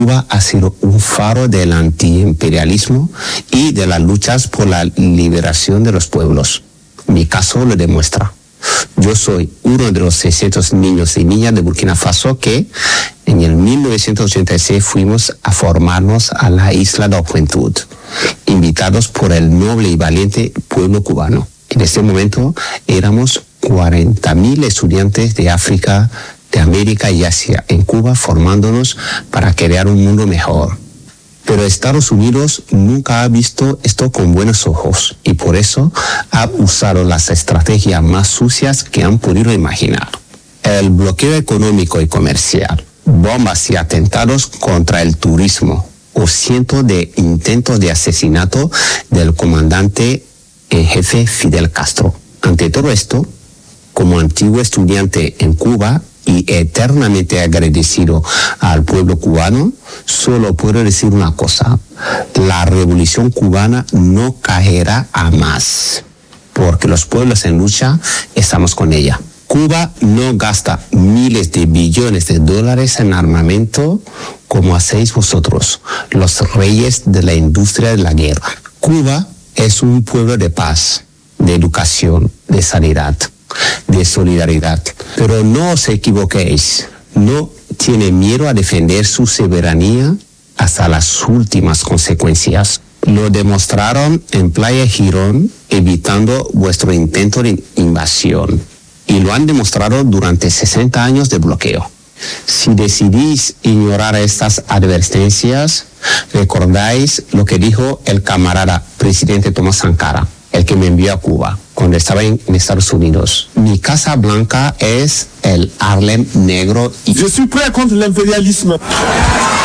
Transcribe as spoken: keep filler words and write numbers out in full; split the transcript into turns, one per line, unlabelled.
Cuba ha sido un faro del antiimperialismo y de las luchas por la liberación de los pueblos. Mi caso lo demuestra. Yo soy uno de los seiscientos niños y niñas de Burkina Faso que en el mil novecientos ochenta y seis fuimos a formarnos a la Isla de la Juventud, invitados por el noble y valiente pueblo cubano. En ese momento éramos cuarenta mil estudiantes de África, de América y Asia en Cuba, formándonos para crear un mundo mejor. Pero Estados Unidos nunca ha visto esto con buenos ojos y por eso ha usado las estrategias más sucias que han podido imaginar. El bloqueo económico y comercial, bombas y atentados contra el turismo o cientos de intentos de asesinato del comandante en jefe Fidel Castro. Ante todo esto, como antiguo estudiante en Cuba y eternamente agradecido al pueblo cubano, solo puedo decir una cosa: la revolución cubana no caerá a más, porque los pueblos en lucha estamos con ella. Cuba no gasta miles de billones de dólares en armamento como hacéis vosotros, los reyes de la industria de la guerra. Cuba es un pueblo de paz, de educación, de sanidad, de solidaridad. Pero no os equivoquéis, no tiene miedo a defender su soberanía hasta las últimas consecuencias. Lo demostraron en Playa Girón, evitando vuestro intento de invasión. Y lo han demostrado durante sesenta años de bloqueo. Si decidís ignorar estas advertencias, recordáis lo que dijo el camarada presidente Tomás Sankara, el que me envió a Cuba cuando estaba en, en Estados Unidos. Mi Casa Blanca es el Harlem negro.
Y... Je suis prêt contre l'impérialisme.